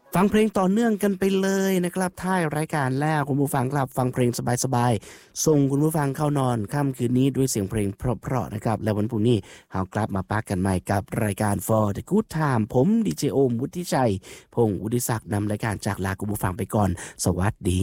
ฟังเพลงต่อเนื่องกันไปเลยนะครับท้ายรายการแล้วคุณผู้ฟังครับฟังเพลงสบายๆส่งคุณผู้ฟังเข้านอนค่ำคืนนี้ด้วยเสียงเพลงเพราะๆนะครับแล้ววันพรุ่งนี้เรากลับมาปะกันใหม่กับรายการ For the Good Time ผมดีเจโอมวุฒิชัยพงศ์วุฒิศักดิ์นำรายการจากลาคุณผู้ฟังไปก่อนสวัสดี